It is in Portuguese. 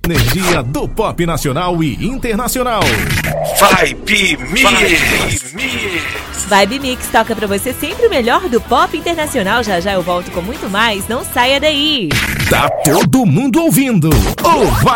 Energia do pop nacional e internacional. Vibe Mix. Vibe Mix toca pra você sempre o melhor do pop internacional. Já já eu volto com muito mais. Não saia daí. Tá todo mundo ouvindo o